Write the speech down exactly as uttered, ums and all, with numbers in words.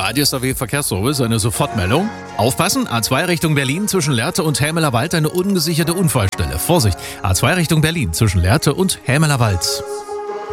Radio S A W Verkehrsservice, eine Sofortmeldung. Aufpassen, A zwei Richtung Berlin zwischen Lehrte und Helmeler Wald eine ungesicherte Unfallstelle. Vorsicht, A zwei Richtung Berlin zwischen Lehrte und Helmeler Wald.